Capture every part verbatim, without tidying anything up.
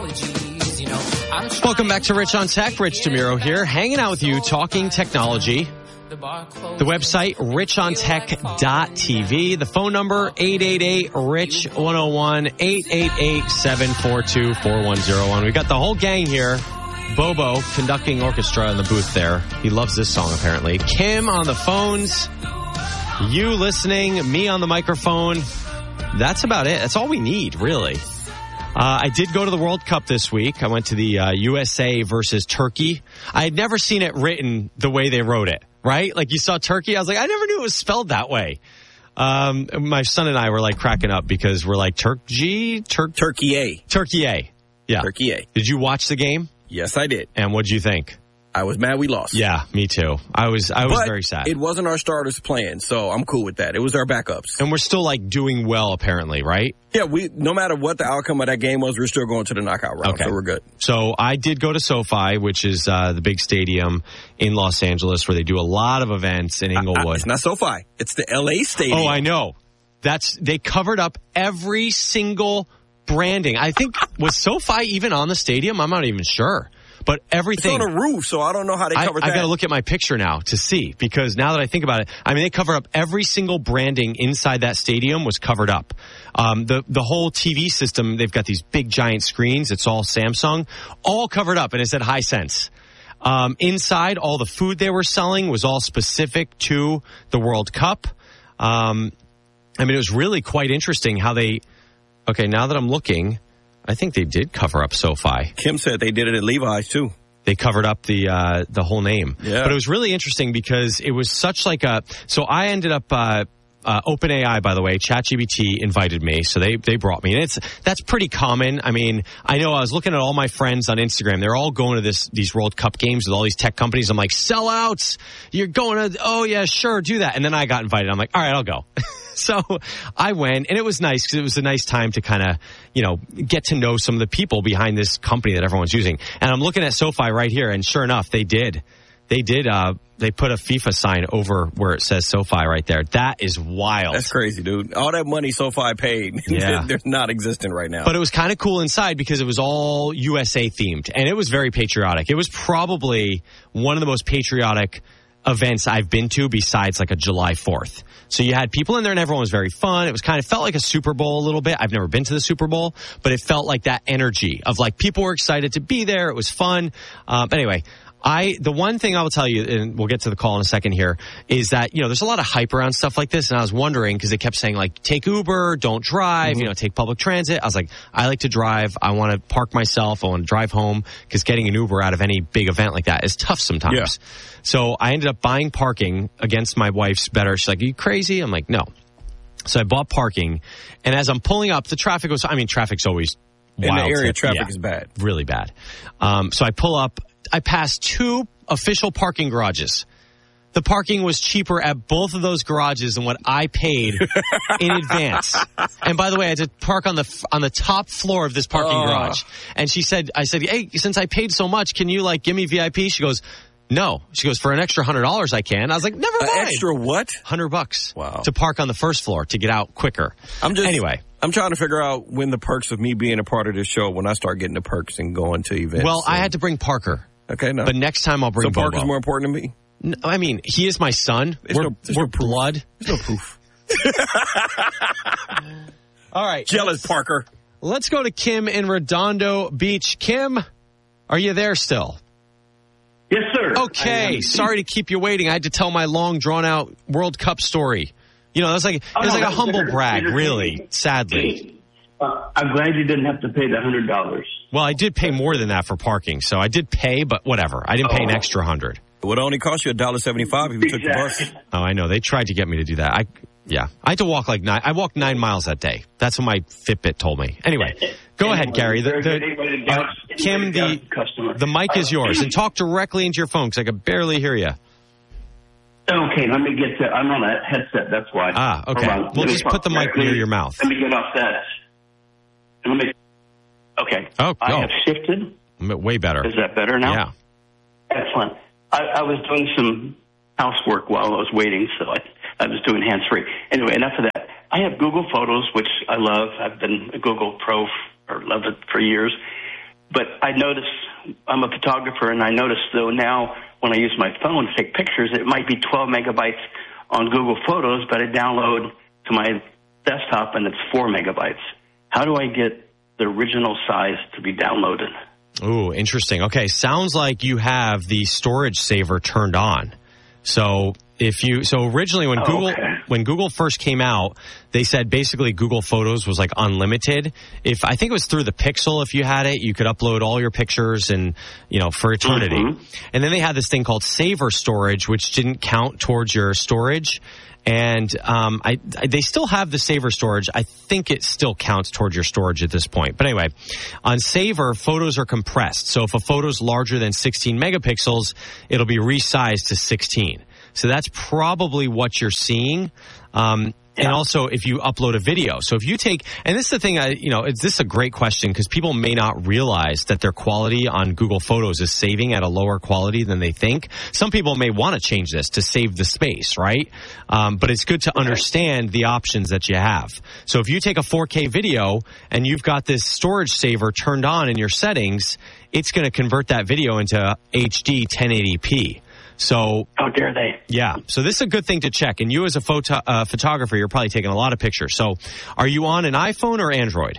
apologies, you know. I'm Welcome back to Rich on Tech. Rich DeMuro here, hanging out with you, talking technology. The website, rich on tech dot t v. The phone number, eight eight eight, rich one oh one, eight eight eight, seven four two, four one oh one. We've got the whole gang here. Bobo conducting orchestra in the booth there. He loves this song, apparently. Kim on the phones. You listening. Me on the microphone. That's about it. That's all we need, really. Uh, I did go to the World Cup this week. I went to the uh, U S A versus Turkey. I had never seen it written the way they wrote it, right? Like you saw Turkey. I was like, I never knew it was spelled that way. Um, my son and I were like cracking up because we're like, Turkey? Tur- Turkey A. Turkey A. Yeah. Turkey A. Did you watch the game? Yes, I did. And what'd you think? I was mad we lost. Yeah, me too. I was I was but very sad. It wasn't our starters playing, so I'm cool with that. It was our backups. And we're still like doing well, apparently, right? Yeah, we no matter what the outcome of that game was, we're still going to the knockout round, okay. So we're good. So I did go to SoFi, which is uh, the big stadium in Los Angeles where they do a lot of events in Inglewood. Uh, uh, it's not SoFi. It's the L A Stadium. Oh, I know. That's they covered up every single branding. I think, was SoFi even on the stadium? I'm not even sure. But everything. It's on a roof, so I don't know how they covered I, that. I got to look at my picture now to see, because now that I think about it, I mean, they cover up every single branding inside that stadium was covered up. Um, the, the whole T V system, they've got these big giant screens. It's all Samsung, all covered up, and it said Hisense. Um, inside, all the food they were selling was all specific to the World Cup. Um, I mean, it was really quite interesting how they, okay, now that I'm looking, I think they did cover up SoFi. Kim said they did it at Levi's, too. They covered up the uh, the whole name. Yeah. But it was really interesting because it was such like a... So I ended up... Uh, uh, OpenAI, by the way, ChatGPT invited me, so they they brought me. And it's that's pretty common. I mean, I know I was looking at all my friends on Instagram. They're all going to this these World Cup games with all these tech companies. I'm like, sellouts! You're going to... Oh, yeah, sure, do that. And then I got invited. I'm like, all right, I'll go. So I went, and it was nice because it was a nice time to kind of, you know, get to know some of the people behind this company that everyone's using. And I'm looking at SoFi right here, and sure enough, they did. They did. Uh, they put a FIFA sign over where it says SoFi right there. That is wild. That's crazy, dude. All that money SoFi paid, yeah. they're not existent right now. But it was kind of cool inside because it was all U S A themed, and it was very patriotic. It was probably one of the most patriotic events I've been to besides like a July fourth. So you had people in there and everyone was very fun. It was kind of felt like a Super Bowl a little bit. I've never been to the Super Bowl, but it felt like that energy of like people were excited to be there. It was fun. Um, but anyway, I, the one thing I will tell you, and we'll get to the call in a second here, is that, you know, there's a lot of hype around stuff like this. And I was wondering, because they kept saying like, take Uber, don't drive, mm-hmm. you know, take public transit. I was like, I like to drive. I want to park myself. I want to drive home, because getting an Uber out of any big event like that is tough sometimes. Yeah. So I ended up buying parking against my wife's better. She's like, are you crazy? I'm like, no. So I bought parking. And as I'm pulling up, the traffic was, I mean, traffic's always wild. In the area, to, traffic yeah, is bad. Really bad. Um, so I pull up. I passed two official parking garages. The parking was cheaper at both of those garages than what I paid in advance. And by the way, I had to park on the on the top floor of this parking uh. garage. And she said, I said, hey, since I paid so much, can you like give me V I P? She goes, no. She goes, for an extra hundred dollars I can. I was like, never mind. An extra what? Hundred bucks. Wow. To park on the first floor to get out quicker. I'm just anyway. I'm trying to figure out when the perks of me being a part of this show, when I start getting the perks and going to events. Well, so. I had to bring Parker. Okay, no. But next time I'll bring So Parker's Bobo. more important to me? No, I mean, he is my son. There's we're no, there's we're no proof. blood. There's no proof. All right. Jealous, Parker. Let's go to Kim in Redondo Beach. Kim, are you there still? Yes, sir. Okay. Sorry to keep you waiting. I had to tell my long, drawn-out World Cup story. You know, it was like, it was oh, like no, a humble better, brag, better really, sadly. Uh, I'm glad you didn't have to pay the one hundred dollars. Well, I did pay more than that for parking, so I did pay, but whatever. I didn't pay an Oh. extra hundred. It would only cost you one dollar seventy-five if you took the bus. Oh, I know. They tried to get me to do that. I, yeah. I had to walk like nine. I walked nine miles that day. That's what my Fitbit told me. Anyway, go ahead, Gary. The, the, uh, Kim, the, the mic is yours. And talk directly into your phone because I could barely hear you. Okay, let me get to, I'm on a headset, that's why. Ah, okay. Well, just put the mic near your mouth. Let me get off that. Let me, okay. Oh, I go. have shifted. Way better. Is that better now? Yeah. Excellent. I, I was doing some housework while I was waiting, so I, I was doing hands-free. Anyway, enough of that. I have Google Photos, which I love. I've been a Google Pro f- or love it for years. but I noticed, I'm a photographer, and I noticed, though, now when I use my phone to take pictures, it might be twelve megabytes on Google Photos, but I download to my desktop, and it's four megabytes. How do I get the original size to be downloaded? Ooh, interesting. Okay, sounds like you have the storage saver turned on. So if you so originally when Oh, Google okay. when Google first came out, they said basically Google Photos was like unlimited. If I think it was through the Pixel, if you had it, you could upload all your pictures and you know for eternity. Mhm. And then they had this thing called Saver Storage, which didn't count towards your storage. And um, I, I, they still have the Saver storage. I think it still counts towards your storage at this point. But anyway, on Saver, photos are compressed. So if a photo's larger than sixteen megapixels, it'll be resized to sixteen. So that's probably what you're seeing. Um, And also, if you upload a video. So if you take, and this is the thing, I, you know, it's, this is a great question because people may not realize that their quality on Google Photos is saving at a lower quality than they think. Some people may want to change this to save the space, right? Um, but it's good to understand the options that you have. So if you take a four K video and you've got this storage saver turned on in your settings, it's going to convert that video into H D ten eighty p. So, how dare they? Yeah. So this is a good thing to check. And you as a photo, uh, photographer, you're probably taking a lot of pictures. So are you on an iPhone or Android?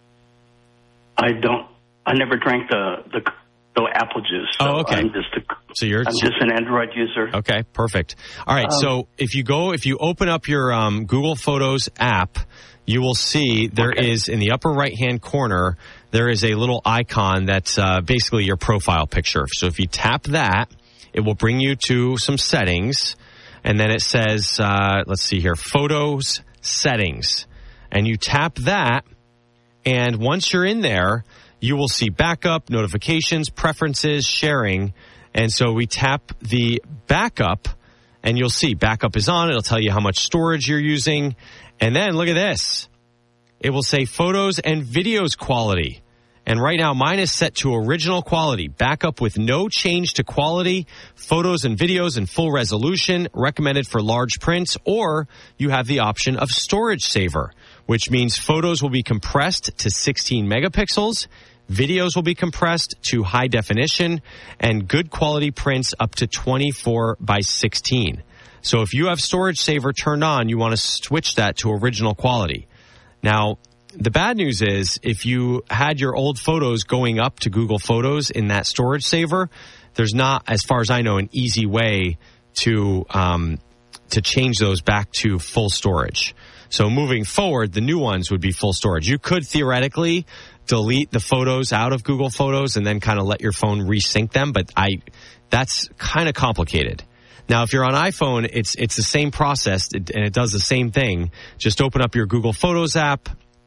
I don't, I never drank the, the, the apple juice. So Oh, okay. I'm just a, So you're I'm just an Android user. Okay, perfect. All right. Um, so if you go, if you open up your um, Google Photos app, you will see there Okay. is in the upper right-hand corner, there is a little icon that's uh, basically your profile picture. So if you tap that, it will bring you to some settings, and then it says, uh, let's see here, Photos Settings. And you tap that, and once you're in there, you will see backup, notifications, preferences, sharing. And so we tap the backup, and you'll see backup is on. It'll tell you how much storage you're using. And then look at this. It will say Photos and Videos Quality. And right now, mine is set to original quality. Backup with no change to quality. Photos and videos in full resolution. Recommended for large prints. Or you have the option of Storage Saver, which means photos will be compressed to sixteen megapixels. Videos will be compressed to high definition. And good quality prints up to twenty-four by sixteen. So if you have Storage Saver turned on, you want to switch that to original quality. Now, the bad news is if you had your old photos going up to Google Photos in that storage saver, there's not, as far as I know, an easy way to um, to change those back to full storage. So moving forward, the new ones would be full storage. You could theoretically delete the photos out of Google Photos and then kind of let your phone resync them, but I that's kind of complicated. Now, if you're on iPhone, it's it's the same process, and it does the same thing. Just open up your Google Photos app.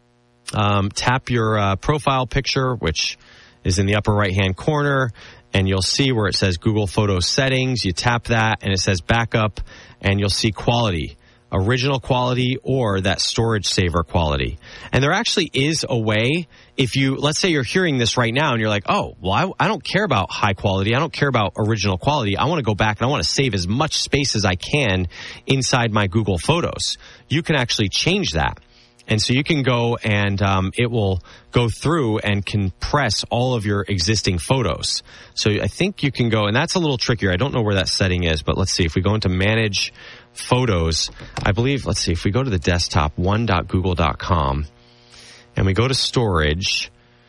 Um, tap your uh, profile picture, which is in the upper right-hand corner, and you'll see where it says Google Photos Settings. You tap that, and it says Backup, and you'll see Quality, Original Quality, or that Storage Saver Quality. And there actually is a way, if you, let's say you're hearing this right now, and you're like, oh, well, I, I don't care about high quality. I don't care about original quality. I want to go back, and I want to save as much space as I can inside my Google Photos. You can actually change that. And so you can go and um, it will go through and compress all of your existing photos. So I think you can go, and that's a little trickier. I don't know where that setting is, but let's see. If we go into Manage Photos, I believe, let's see, if we go to the desktop, one dot google dot com, and we go to Storage,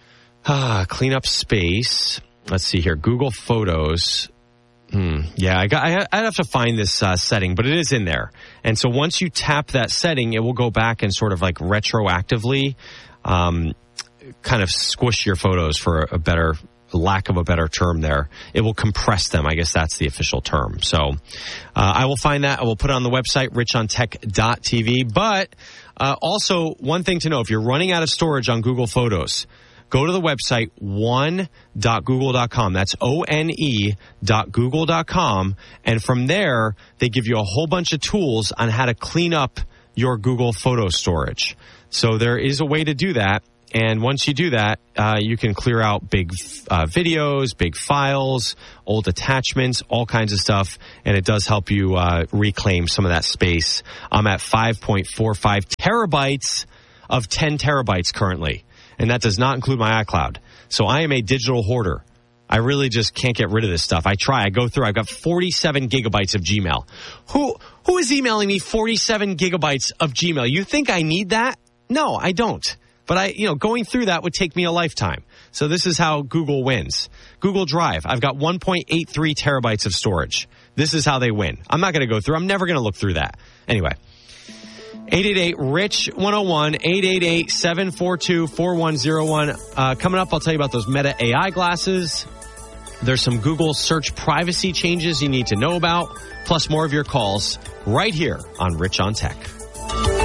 ah, clean up space. Let's see here, Google Photos. Hmm. Yeah, I got. I, I'd have to find this uh, setting, but it is in there. And so once you tap that setting, it will go back and sort of like retroactively, um, kind of squish your photos for a better, lack of a better term. There, it will compress them. I guess that's the official term. So uh, I will find that. I will put it on the website, rich on tech dot t v. But uh, also one thing to know: if you're running out of storage on Google Photos, go to the website one dot google dot com. That's O N E dot google dot com. And from there, they give you a whole bunch of tools on how to clean up your Google photo storage. So there is a way to do that. And once you do that, uh, you can clear out big uh, videos, big files, old attachments, all kinds of stuff. And it does help you uh, reclaim some of that space. I'm at five point four five terabytes of ten terabytes currently. And that does not include my iCloud. So I am a digital hoarder. I really just can't get rid of this stuff. I try. I go through. I've got forty-seven gigabytes of Gmail. Who who is emailing me forty-seven gigabytes of Gmail? You think I need that? No, I don't. But I, you know, going through that would take me a lifetime. So this is how Google wins. Google Drive. I've got one point eight three terabytes of storage. This is how they win. I'm not going to go through. I'm never going to look through that. Anyway. eight eight eight, R I C H, one oh one, eight eight eight, seven four two, four one oh one. Uh, coming up, I'll tell you about those Meta A I glasses. There's some Google search privacy changes you need to know about, plus more of your calls right here on Rich on Tech.